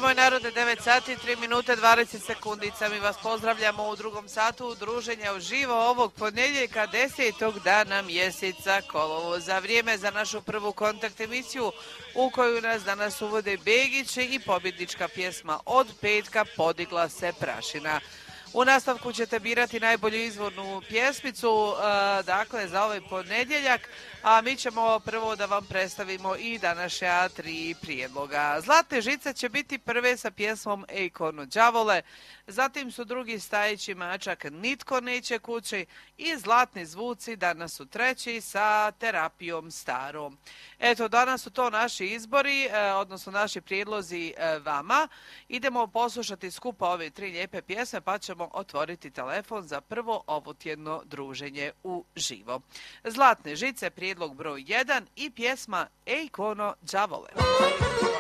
moj narode, 9 sati, 3 minute, 20 sekundica. Mi vas pozdravljamo u drugom satu druženja uživo ovog ponedjeljka 10. dana mjeseca kolovoza. Vrijeme za našu prvu kontakt emisiju u koju nas danas uvode Begići i pobjednička pjesma Od petka podigla se prašina. U nastavku ćete birati najbolju izvornu pjesmicu, dakle, za ovaj ponedjeljak, a mi ćemo prvo da vam predstavimo i današnja 3 prijedloga. Zlatne žice će biti prve sa pjesmom Ej kono đavole, zatim su drugi Stajići mačak Nitko neće kući i Zlatni zvuci danas su treći sa Terapijom starom. Eto, danas su to naši izbori, odnosno naši prijedlozi vama. Idemo poslušati skupa ove 3 lijepe pjesme, pa ćemo otvoriti telefon za prvo ovotjedno druženje u živo. Zlatne žice, prijedlog broj 1 i pjesma Ej kono đavole.